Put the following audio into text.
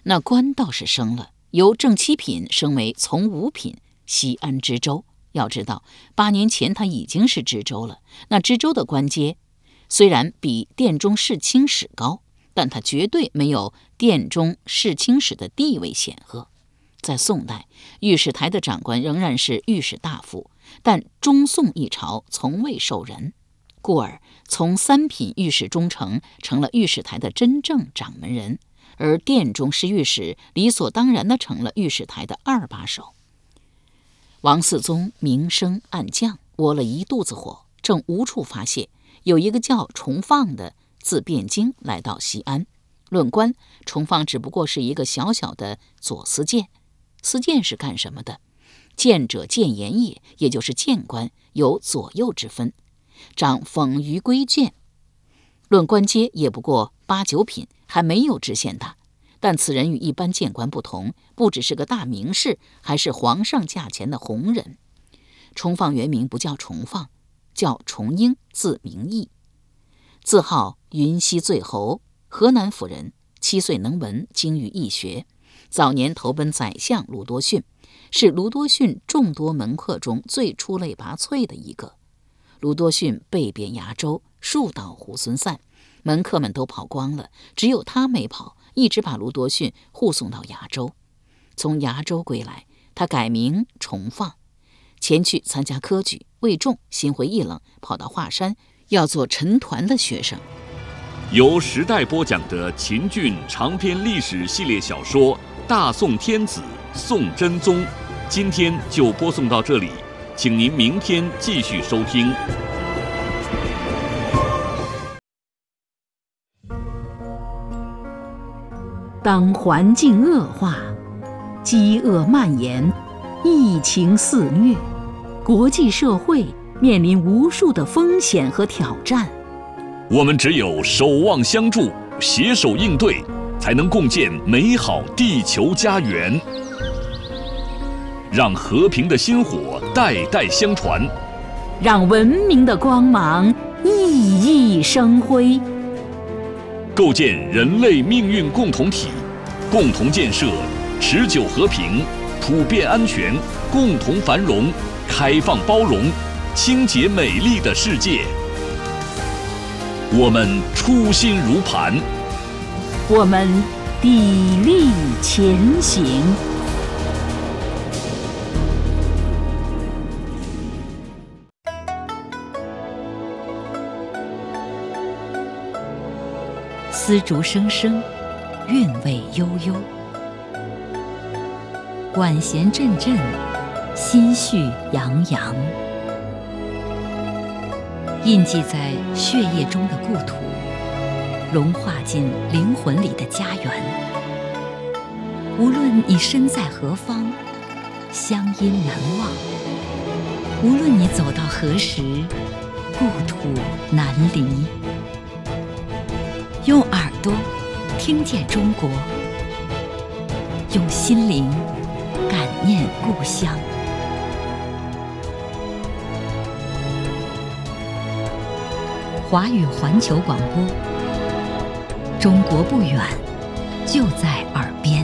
那官倒是升了，由正七品升为从五品，西安知州。要知道8年前他已经是知州了，那知州的官阶虽然比殿中侍卿使高，但他绝对没有殿中侍卿使的地位显赫。在宋代，御史台的长官仍然是御史大夫，但中宋一朝从未授人，故而从3品御史中丞成了御史台的真正掌门人，而殿中侍御史理所当然地成了御史台的2把手。王嗣宗明升暗降，窝了一肚子火，正无处发泄，有一个叫崇放的自汴京来到西安。论官，崇放只不过是一个小小的左司谏。司谏是干什么的？谏者谏言也，也就是谏官，有左右之分，掌讽舆规谏。论官阶也不过8、9品，还没有知县大。但此人与一般谏官不同，不只是个大名士，还是皇上驾前的红人。崇放原名不叫崇放，叫崇英，字明义，自号云溪醉侯，河南府人。7岁能文，精于易学。早年投奔宰相卢多逊，是卢多逊众多门客中最出类拔萃的一个。卢多逊被贬崖州，树倒猢狲散，门客们都跑光了，只有他没跑，一直把卢多逊护送到崖州。从崖州归来，他改名崇放，前去参加科举，未中，心灰意冷，跑到华山，要做陈抟的学生。 由时代播讲的秦俊长篇历史系列小说《大宋天子宋真宗》，今天就播送到这里，请您明天继续收听。 当环境恶化，饥饿蔓延，疫情肆虐，国际社会面临无数的风险和挑战。 我们只有守望相助，携手应对，才能共建美好地球家园。让和平的薪火代代相传， 让文明的光芒熠熠生辉。 构建人类命运共同体，共同建设持久和平、普遍安全、共同繁荣、开放包容、清洁美丽的世界。我们初心如磐， 我们砥砺前行。丝竹声声，韵味悠悠，管弦阵阵，心绪洋洋。印记在血液中的故土，融化进灵魂里的家园。无论你身在何方，乡音难忘；无论你走到何时，故土难离。用耳朵听见中国，用心灵感念故乡。华语环球广播，中国不远，就在耳边。